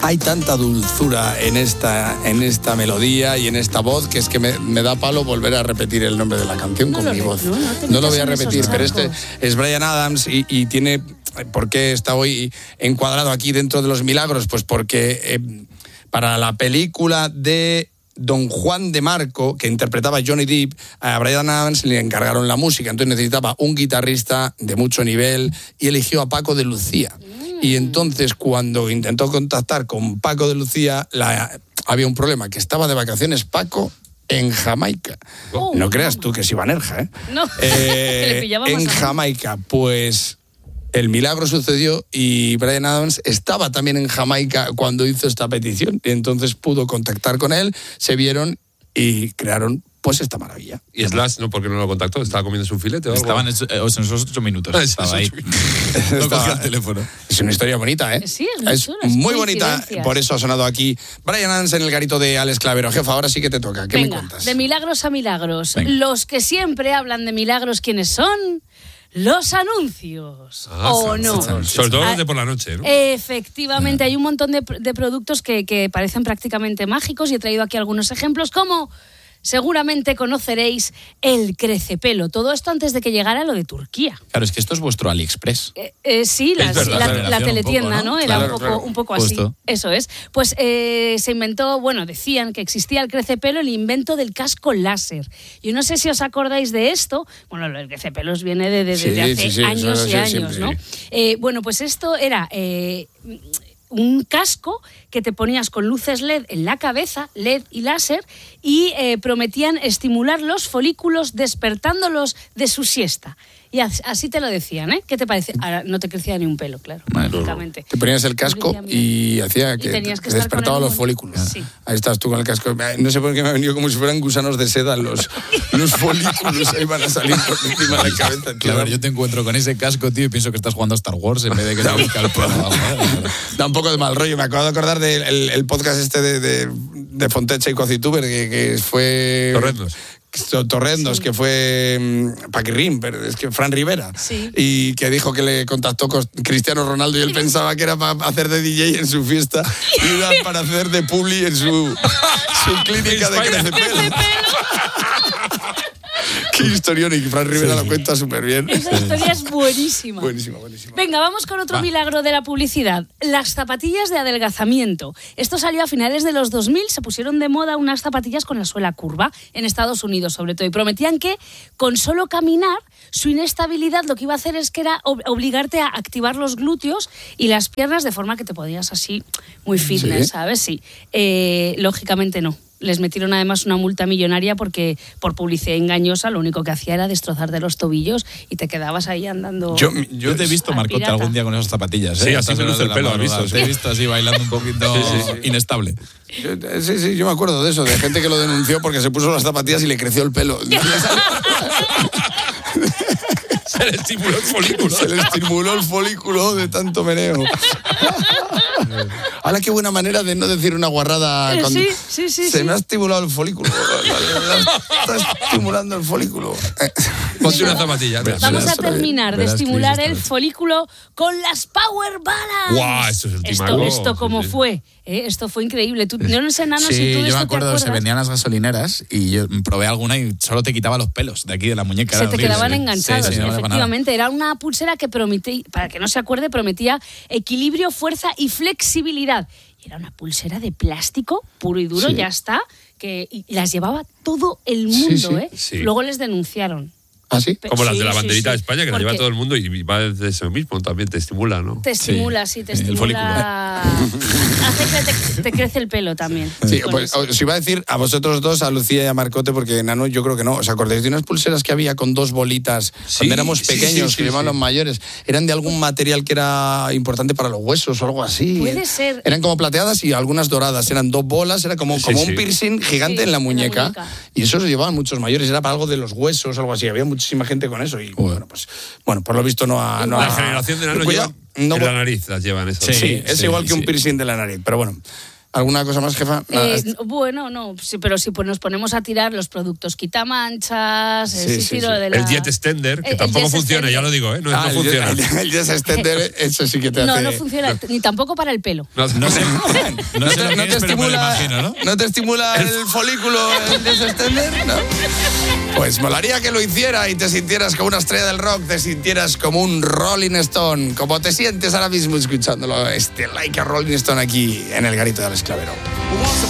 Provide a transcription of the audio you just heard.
Hay tanta dulzura en esta melodía y en esta voz que es que me da palo volver a repetir el nombre de la canción con mi voz. No lo voy a repetir, pero este es Bryan Adams y tiene... ¿Por qué está hoy encuadrado aquí dentro de los milagros? Pues porque para la película de Don Juan de Marco, que interpretaba Johnny Depp, a Bryan Adams le encargaron la música, entonces necesitaba un guitarrista de mucho nivel y eligió a Paco de Lucía. Y entonces cuando intentó contactar con Paco de Lucía, había un problema, que estaba de vacaciones Paco en Jamaica. No creas tú que es Ibanerja, ¿eh? No, le pillaba más en Jamaica, pues... El milagro sucedió y Bryan Adams estaba también en Jamaica cuando hizo esta petición. Y entonces pudo contactar con él, se vieron y crearon pues esta maravilla. ¿Y Slash, no? ¿Por qué no lo contactó? ¿Estaba comiendo un filete o algo? Estaban en esos 8 minutos. Estaba ahí. No cogía el teléfono. Es una historia bonita, ¿eh? Sí, es muy bonita. Por eso ha sonado aquí Bryan Adams en el garito de Alex Clavero. Jefa, ahora sí que te toca. ¿Qué me cuentas? De milagros a milagros. Venga. Los que siempre hablan de milagros, ¿quiénes son? Los anuncios, ¿o no? Sobre todo los de por la noche, ¿no? Efectivamente, hay un montón de productos que parecen prácticamente mágicos y he traído aquí algunos ejemplos, como seguramente conoceréis el crecepelo. Todo esto antes de que llegara lo de Turquía. Claro, es que esto es vuestro AliExpress. Sí, la teletienda, poco, ¿no? Era un poco así. Justo. Eso es. Pues se inventó, decían que existía el crecepelo, el invento del casco láser. Yo no sé si os acordáis de esto. Bueno, el crecepelos viene desde hace años y años, ¿no? Pues esto era... un casco que te ponías con luces LED en la cabeza, LED y láser, y prometían estimular los folículos despertándolos de su siesta. Y así te lo decían, ¿eh? ¿Qué te parece? Ahora no te crecía ni un pelo, claro, lógicamente. Te ponías el casco y hacía que despertaba los folículos. Sí. Ahí estás tú con el casco. No sé por qué me ha venido como si fueran gusanos de seda los folículos. Ahí van a salir por encima de la cabeza. Claro, yo te encuentro con ese casco, tío, y pienso que estás jugando a Star Wars en vez de que te busca el pelo. Da un poco de mal rollo. Me acabo de acordar del podcast este de Fontecha y Cocituber, que fue... Torrendos, sí. Que fue Paquirrín, pero es que Fran Rivera, sí. Y que dijo que le contactó con Cristiano Ronaldo y él pensaba que era para hacer de DJ en su fiesta y era para hacer de publi en su clínica de crecepelo. Qué historión, y Fran Rivera lo cuenta súper bien. Esa historia es buenísima. Buenísima. Venga, vamos con otro milagro de la publicidad. Las zapatillas de adelgazamiento. Esto salió a finales de los 2000, se pusieron de moda unas zapatillas con la suela curva, en Estados Unidos sobre todo, y prometían que con solo caminar, su inestabilidad lo que iba a hacer es que era obligarte a activar los glúteos y las piernas de forma que te podías así muy fitness, ¿sí? ¿Sabes? Sí. Lógicamente no. Les metieron además una multa millonaria porque por publicidad engañosa lo único que hacía era destrozarte los tobillos y te quedabas ahí andando. Yo te he visto, Marcote, algún día con esas zapatillas. Sí, así me luce el pelo, visto. Te he visto así bailando un poquito inestable. Sí, yo me acuerdo de eso, de gente que lo denunció porque se puso las zapatillas y le creció el pelo. Se le estimuló el folículo. Se le estimuló el folículo de tanto meneo. Ahora, qué buena manera de no decir una guarrada. Sí. Se me ha estimulado el folículo. Está estimulando el folículo. Ponte una zapatilla. Vamos a terminar de estimular el folículo con las Power Balance. ¡Guau! Eso es el timago. Esto cómo fue. Esto fue increíble. Yo no sé, Nano, si tú de yo esto me acuerdo, se vendían las gasolineras y yo probé alguna y solo te quitaba los pelos de aquí de la muñeca. Se te quedaban enganchados, sí, efectivamente. Era una pulsera que prometía, para que no se acuerde, prometía equilibrio, fuerza y flexibilidad. Y era una pulsera de plástico puro y duro, ya está, y las llevaba todo el mundo, Sí. Luego les denunciaron. ¿Ah, sí? Como las de la banderita de España, que la lleva todo el mundo y va desde eso mismo, también te estimula, ¿no? Te estimula, te estimula. Hace que te crece el pelo también. Sí, pues os iba a decir a vosotros dos, a Lucía y a Marcote, porque Nano, yo creo que no. ¿Os acordáis de unas pulseras que había con 2 bolitas cuando éramos pequeños, que llevaban los mayores? Eran de algún material que era importante para los huesos o algo así. Puede ser. Eran como plateadas y algunas doradas. Eran 2 bolas, era como un piercing gigante en la muñeca. Y eso se llevaban muchos mayores, era para algo de los huesos, algo así. Había muchísima gente con eso y bueno, por lo visto la generación de Nano lleva en la nariz, las llevan esas. Sí, es igual que un piercing de la nariz, pero bueno. ¿Alguna cosa más, jefa? Nada, Bueno, no, sí, pero si nos ponemos a tirar los productos quitamanchas, el Jet Extender, que tampoco funciona, ya lo digo, no funciona. El Jet Extender, eso sí que te hace... No funciona, ni tampoco para el pelo. No te estimula, ¿no te estimula el folículo el Jet Extender? ¿No? Pues molaría que lo hiciera y te sintieras como una estrella del rock, te sintieras como un Rolling Stone, como te sientes ahora mismo escuchándolo, Like a Rolling Stone aquí en el Garito del Esclavero.